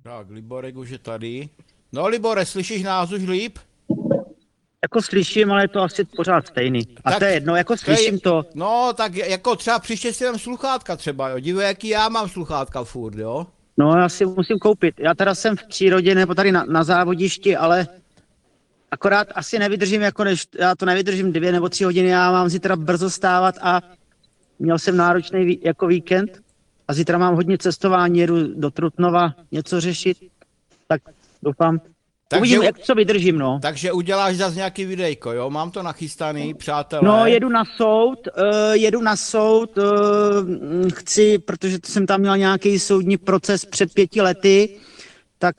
Tak, Liborek už je tady. No, Libore, slyšíš nás už líp? Jako slyším, ale je to asi pořád stejný. A Tak to je jedno, jako slyším to. No, tak jako třeba příště si vem sluchátka třeba, jo. Dívej, jaký já mám sluchátka furt, jo. No, já si musím koupit. Já teda jsem v přírodě nebo tady na závodišti, ale akorát asi nevydržím, jako než já to nevydržím 2 nebo 3 hodiny. Já mám zítra brzo stávat a měl jsem náročný jako víkend a zítra mám hodně cestování, jedu do Trutnova něco řešit, tak doufám. Uvidím, jak co vydržím, no. Takže uděláš zase nějaký videjko, jo? Mám to nachystaný, přátelé. No, jedu na soud, chci, protože jsem tam měl nějaký soudní proces před 5 lety, tak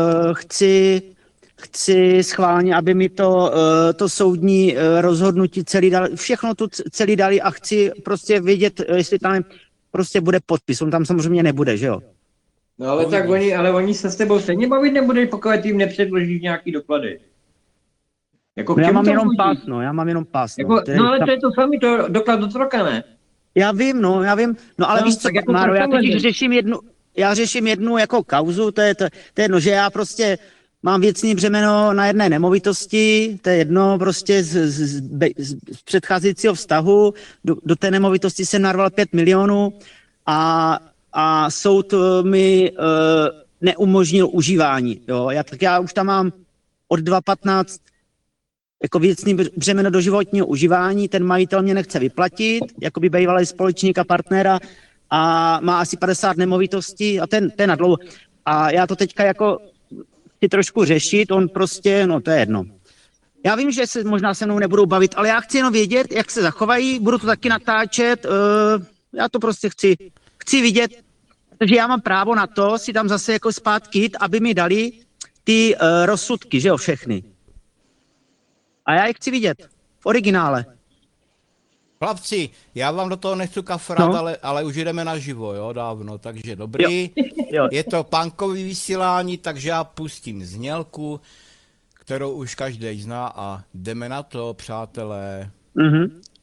chci schválně, aby mi to soudní rozhodnutí celý dali a chci prostě vědět, jestli tam prostě bude podpis, on tam samozřejmě nebude, že jo? No ale tak oni se s tebou stejně bavit nebudou, pokud jim nepředložíš nějaký doklady. Jako no, já mám jenom pás, jako, no ale to je to samý, to doklad otroka, ne? Já vím, no, ale víš co, jako Máro, já řeším jednu jako kauzu, to je jedno, že já prostě mám věcný břemeno na jedné nemovitosti, to je jedno prostě z předcházejícího vztahu, do té nemovitosti jsem narval 5 milionů a soud mi neumožnil užívání, jo, já už tam mám od 2015 jako věcný břemeno do životního užívání, ten majitel mě nechce vyplatit, jako by bývalý společník a partnera a má asi 50 nemovitostí a ten na dlouho. A já to teďka jako chci trošku řešit, on prostě, no to je jedno. Já vím, že se možná se mnou nebudou bavit, ale já chci jenom vědět, jak se zachovají, budu to taky natáčet, já to prostě chci vidět, protože já mám právo na to si tam zase jako zpátky, aby mi dali ty rozsudky, že jo, všechny. A já je chci vidět v originále. Chlapci, já vám do toho nechci kafrat, no. ale už jdeme naživo, jo, dávno, takže dobrý. Jo. Je to punkový vysílání, takže já pustím znělku, kterou už každý zná a jdeme na to, přátelé.